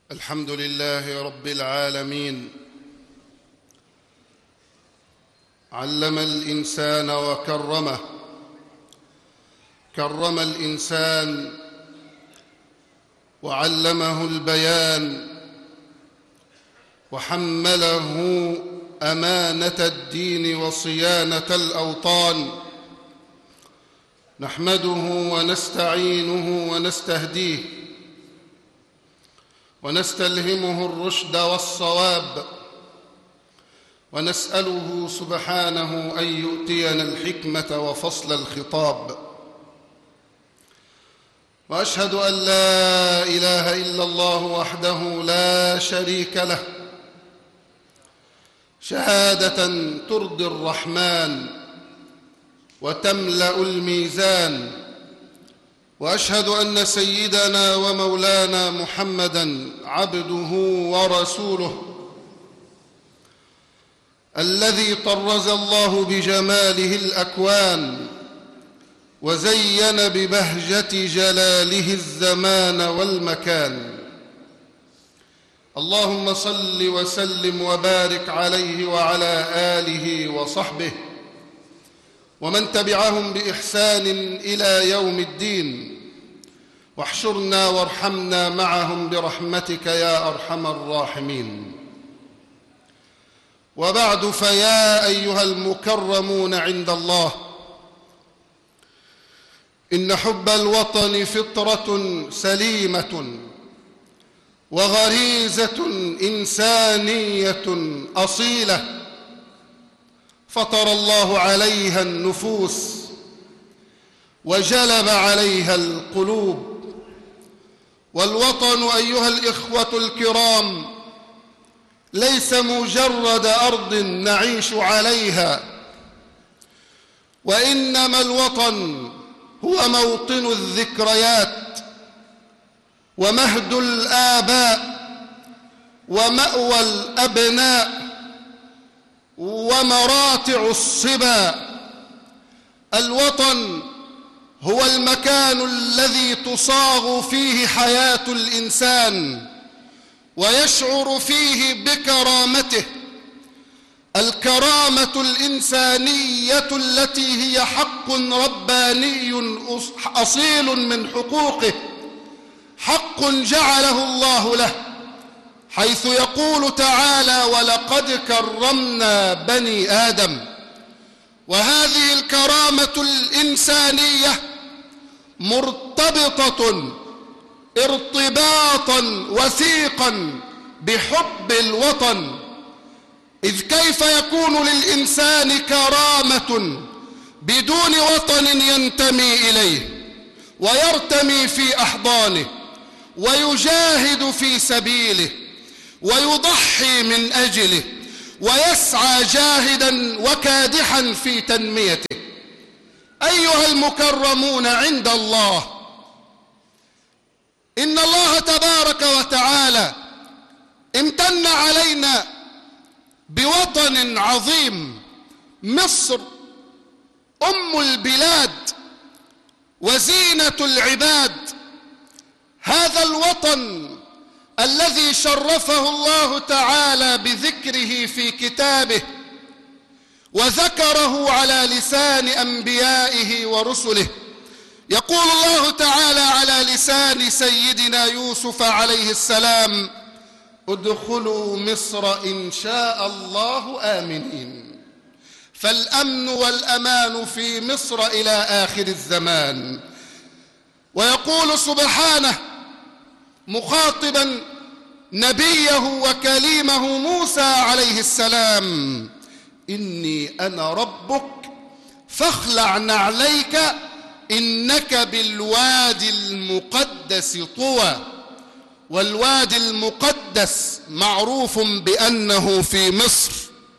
الحمد لله رب العالمين. علم الإنسان وكرمه، كرم الإنسان وعلمه البيان، وحمله أمانة الدين وصيانة الأوطان. نحمده ونستعينه ونستهديه ونستلهمه الرشد والصواب، ونسأله سبحانه أن يؤتينا الحكمة وفصل الخطاب. وأشهد أن لا إله إلا الله وحده لا شريك له، شهادة ترضي الرحمن وتملأ الميزان. وأشهد أن سيدنا ومولانا محمدًا عبده ورسوله، الذي طرز الله بجماله الأكوان وزين ببهجة جلاله الزمان والمكان. اللهم صل وسلم وبارك عليه وعلى آله وصحبه ومن تبعهم بإحسان إلى يوم الدين، واحشرنا وارحمنا معهم برحمتك يا أرحم الراحمين. وبعد، فيا أيها المكرمون عند الله، إن حب الوطن فطرة سليمة وغريزة إنسانية أصيلة، فطر الله عليها النفوس وجلب عليها القلوب. والوطن أيها الإخوة الكرام ليس مجرد أرض نعيش عليها، وإنما الوطن هو موطن الذكريات ومهد الآباء ومأوى الأبناء ومراتع الصبا. الوطن هو المكان الذي تصاغ فيه حياة الإنسان ويشعر فيه بكرامته، الكرامة الإنسانية التي هي حق رباني أصيل من حقوقه، حق جعله الله له، حيث يقول تعالى: ولقد كرمنا بني آدم. وهذه الكرامة الإنسانية مرتبطة ارتباطا وثيقا بحب الوطن، إذ كيف يكون للإنسان كرامة بدون وطن ينتمي إليه ويرتمي في أحضانه ويجاهد في سبيله ويضحي من أجله ويسعى جاهدا وكادحا في تنميته؟ أيها المكرمون عند الله، إن الله تبارك وتعالى امتن علينا بوطن عظيم، مصر أم البلاد وزينة العباد. هذا الوطن الذي شرفه الله تعالى بذكره في كتابه وذكره على لسان أنبيائه ورسله. يقول الله تعالى على لسان سيدنا يوسف عليه السلام: ادخلوا مصر إن شاء الله آمنين. فالأمن والأمان في مصر إلى آخر الزمان. ويقول سبحانه مخاطبا نبيه وكليمه موسى عليه السلام: إني أنا ربك فاخلع نعليك إنك بالوادي المقدس طوى. والوادي المقدس معروف بأنه في مصر.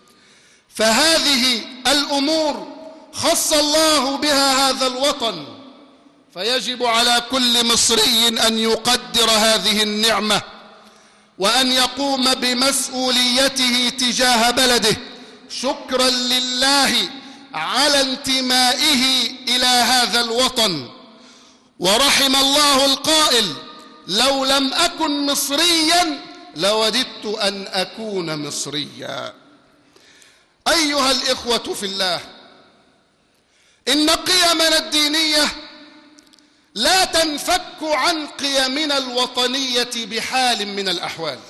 فهذه الأمور خص الله بها هذا الوطن، فيجب على كل مصري أن يقدر هذه النعمة وأن يقوم بمسؤوليته تجاه بلده، شكرا لله على انتمائه إلى هذا الوطن. ورحم الله القائل: لو لم أكن مصريا لوددت أن أكون مصريا. أيها الإخوة في الله، إن قيمنا الدينية لا تنفك عن قيمنا الوطنية بحال من الأحوال،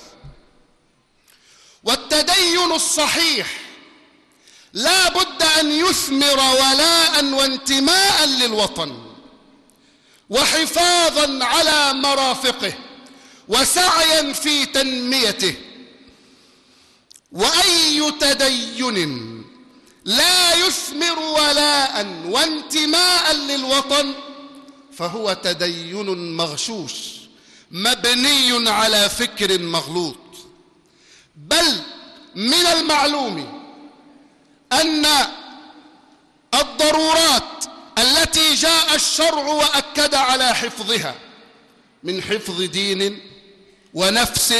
والتدين الصحيح لا بد أن يثمر ولاء وانتماء للوطن وحفاظا على مرافقه وسعيا في تنميته. وأي تدين لا يثمر ولاء وانتماء للوطن فهو تدين مغشوش مبني على فكر مغلوط. بل من المعلوم أن الضرورات التي جاء الشرع وأكد على حفظها من حفظ دين ونفس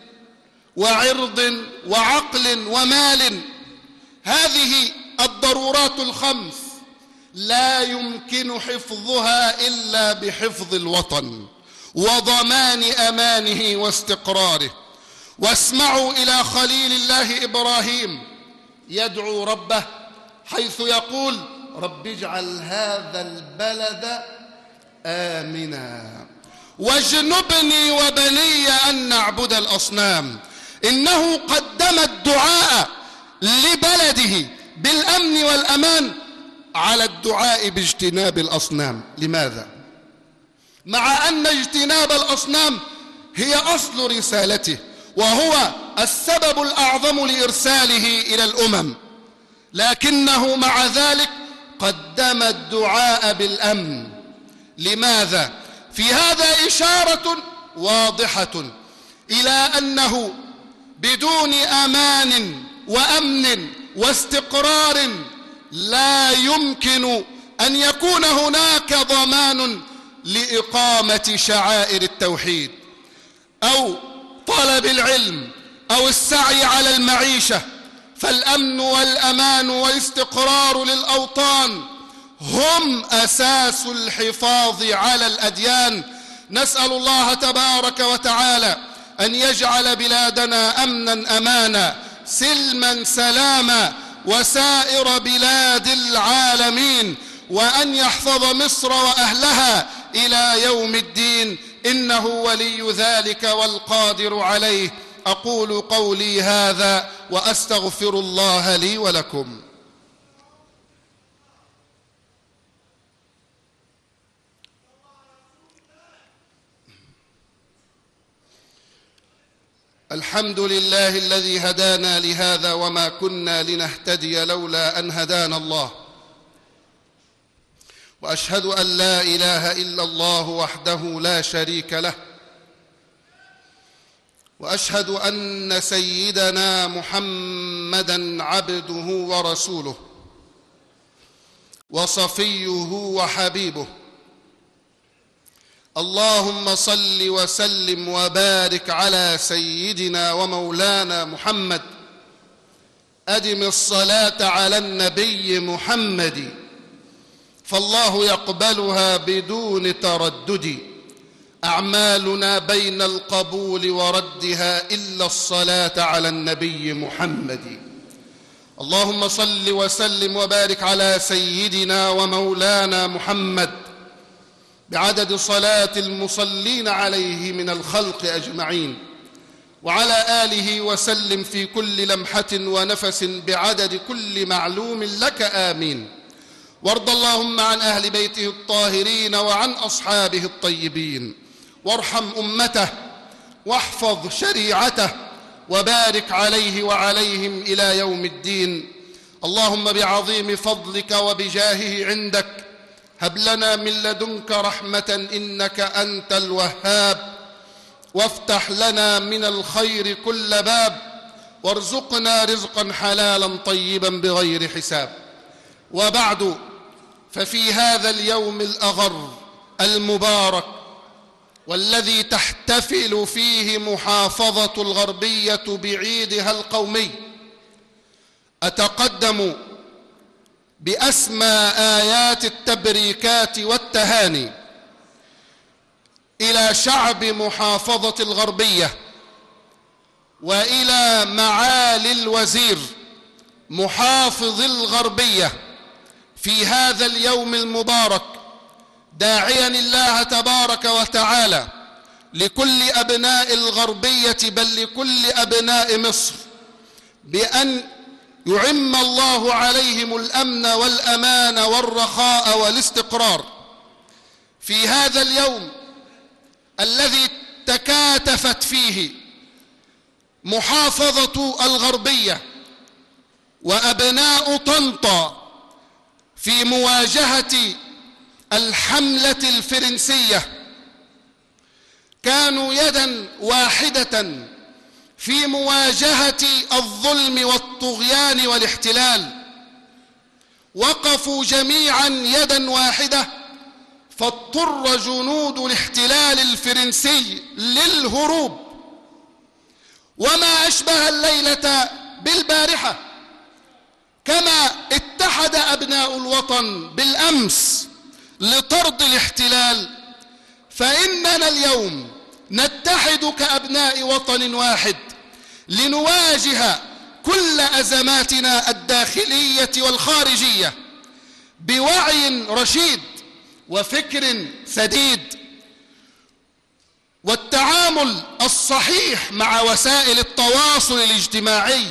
وعرض وعقل ومال، هذه الضرورات الخمس لا يمكن حفظها إلا بحفظ الوطن وضمان أمانه واستقراره. واسمعوا إلى خليل الله إبراهيم يدعو ربه حيث يقول: رب اجعل هذا البلد آمنا واجنبني وبني أن نعبد الأصنام. إنه قدم الدعاء لبلده بالأمن والأمان على الدعاء باجتناب الأصنام. لماذا؟ مع أن اجتناب الأصنام هي أصل رسالته وهو السبب الأعظم لإرساله إلى الأمم، لكنه مع ذلك قدم الدعاء بالأمن. لماذا؟ في هذا إشارة واضحة إلى أنه بدون أمان وأمن واستقرار لا يمكن أن يكون هناك ضمان لإقامة شعائر التوحيد أو طلب العلم أو السعي على المعيشة. فالأمن والأمان والاستقرار للأوطان هم أساس الحفاظ على الأديان. نسأل الله تبارك وتعالى أن يجعل بلادنا أمنا أمانا سلما سلاما وسائر بلاد العالمين، وأن يحفظ مصر وأهلها إلى يوم الدين، إنه ولي ذلك والقادر عليه. أقول قولي هذا وأستغفر الله لي ولكم. الحمد لله الذي هدانا لهذا وما كنا لنهتدي لولا أن هدانا الله، وأشهد أن لا إله إلا الله وحده لا شريك له، وأشهد أن سيدنا محمدًا عبده ورسوله وصفيه وحبيبه. اللهم صل وسلم وبارك على سيدنا ومولانا محمد. أدم الصلاة على النبي محمد فالله يقبلها بدون تردد. أعمالنا بين القبول وردها إلا الصلاة على النبي محمد. اللهم صل وسلم وبارك على سيدنا ومولانا محمد بعدد صلاة المصلين عليه من الخلق أجمعين، وعلى آله وسلم في كل لمحة ونفس بعدد كل معلوم لك. آمين. وارض اللهم عن أهل بيته الطاهرين وعن أصحابه الطيبين، وارحم أمته واحفظ شريعته وبارك عليه وعليهم إلى يوم الدين. اللهم بعظيم فضلك وبجاهه عندك هب لنا من لدنك رحمة إنك أنت الوهاب، وافتح لنا من الخير كل باب، وارزقنا رزقا حلالا طيبا بغير حساب. وبعد، ففي هذا اليوم الأغر المبارك والذي تحتفل فيه محافظة الغربية بعيدها القومي، أتقدم بأسمى آيات التبريكات والتهاني إلى شعب محافظة الغربية وإلى معالي الوزير محافظ الغربية في هذا اليوم المبارك، داعيا الله تبارك وتعالى لكل أبناء الغربية بل لكل أبناء مصر بأن يعم الله عليهم الأمن والأمان والرخاء والاستقرار في هذا اليوم الذي تكاتفت فيه محافظة الغربية وأبناء طنطا في مواجهة الحملة الفرنسية. كانوا يدا واحدة في مواجهة الظلم والطغيان والاحتلال، وقفوا جميعا يدا واحدة، فاضطر جنود الاحتلال الفرنسي للهروب. وما أشبه الليلة بالبارحة، كما اتحد أبناء الوطن بالأمس لطرد الاحتلال، فإننا اليوم نتحد كأبناء وطن واحد لنواجه كل أزماتنا الداخلية والخارجية بوعي رشيد وفكر سديد والتعامل الصحيح مع وسائل التواصل الاجتماعي،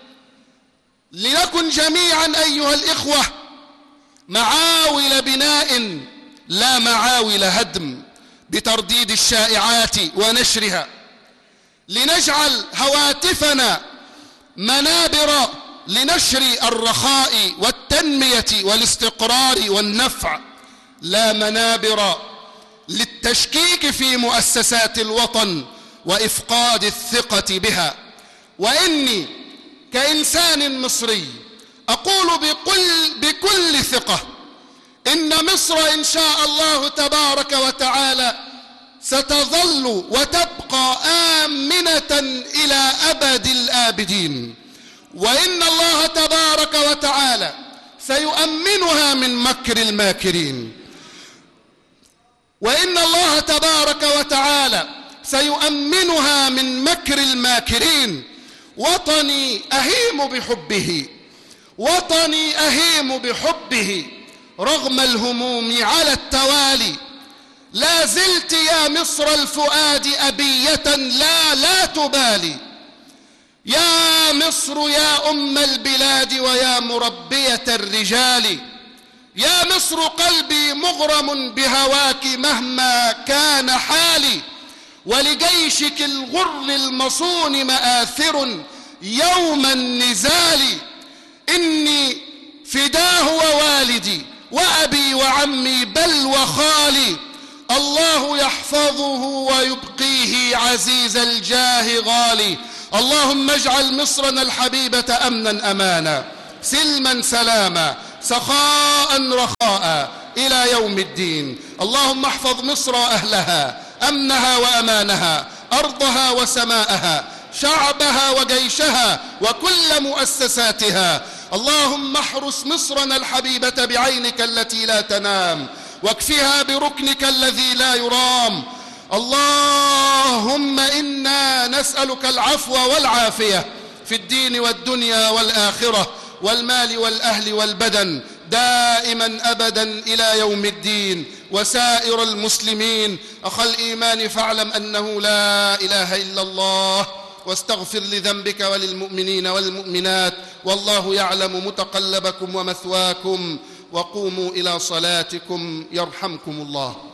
لنكن جميعا أيها الإخوة معاول بناء لا معاول هدم بترديد الشائعات ونشرها، لنجعل هواتفنا منابر لنشر الرخاء والتنمية والاستقرار والنفع، لا منابر للتشكيك في مؤسسات الوطن وإفقاد الثقة بها. وإني كإنسان مصري أقول بكل ثقة إن مصر إن شاء الله تبارك وتعالى ستظل وتبقى آمنة إلى أبد الآبدين، وإن الله تبارك وتعالى سيؤمنها من مكر الماكرين، وإن الله تبارك وتعالى سيؤمنها من مكر الماكرين. وطني أهيم بحبه، وطني أهيم بحبه رغم الهموم على التوالي. لا زلت يا مصر الفؤاد أبية لا تبالي، يا مصر يا أم البلاد ويا مربية الرجال، يا مصر قلبي مغرم بهواك مهما كان حالي، ولجيشك الغر المصون مآثر يوم النزال. إني فداه ووالدي وأبي وعمي بل وخالي، الله يحفظه ويبقيه عزيز الجاه غالي. اللهم اجعل مصرنا الحبيبة أمنا أمانا، سلما سلاما، سخاء رخاء إلى يوم الدين. اللهم احفظ مصر وأهلها، أمنها وأمانها، أرضها وسماءها، شعبها وجيشها وكل مؤسساتها. اللهم احرس مصرنا الحبيبة بعينك التي لا تنام، واكفها بركنك الذي لا يرام. اللهم إنا نسألك العفو والعافية في الدين والدنيا والآخرة والمال والأهل والبدن دائما أبدا إلى يوم الدين. وسائر المسلمين أخ الإيمان فاعلم أنه لا إله إلا الله، واستغفر لذنبك وللمؤمنين والمؤمنات، والله يعلم متقلبكم ومثواكم، وقوموا إلى صلاتكم يرحمكم الله.